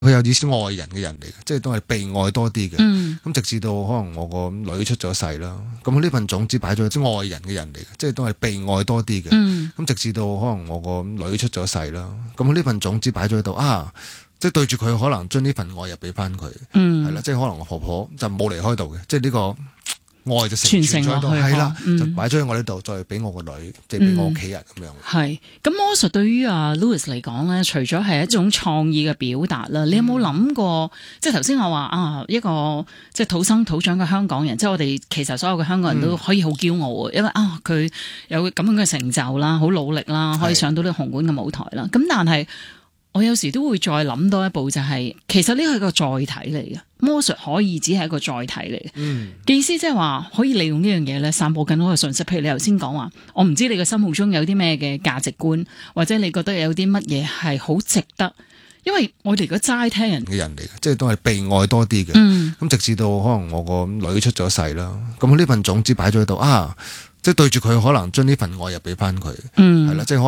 佢有啲愛人嘅人嚟嘅，即係都係被愛多啲嘅。咁直至到可能我個女出咗世啦，咁呢份種子擺咗啲愛人嘅人嚟嘅，即係都係被愛多啲嘅。咁直至到可能我個女出咗世啦，咁呢份種子擺咗喺度啊，即係對住佢可能將呢份愛又俾翻佢，係啦，即係可能我婆婆就冇離開到嘅，即係呢個愛就承傳咗喺度，係啦，就擺咗喺我呢度，再俾我個女，即係俾我屋企人咁樣。 係咁魔術對於阿 Louis 嚟講咧，除咗係一種創意嘅表達啦，你有冇諗過？即係頭先我話啊，一個即係土生土長嘅香港人，即係我哋其實所有嘅香港人都可以好驕傲啊，因為啊佢有咁樣嘅成就啦，好努力啦，可以上到呢個紅館嘅舞台啦。咁但係我有時都會再諗多一步，就係其實呢個係個載體嚟嘅，魔術可以只係一個載體嚟嘅。嘅意思即係話可以利用呢樣嘢咧，散播更多嘅信息。譬如你頭先講話，我唔知你嘅心目中有啲咩嘅價值觀，或者你覺得有啲乜嘢係好值得。因為我哋如果齋聽人嘅人嚟嘅，即係都係被愛多啲嘅。咁直至到可能我個女出咗世啦，咁呢份種子擺咗喺度啊，即係對住佢可能將呢份愛又俾翻佢，係啦，即係。